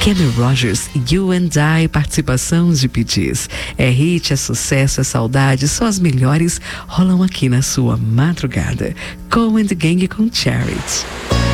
Kenny Rogers, You and I, participação de PGs. É hit, é sucesso, é saudade, só as melhores rolam aqui na sua madrugada. Cohen and the Gang com Charity.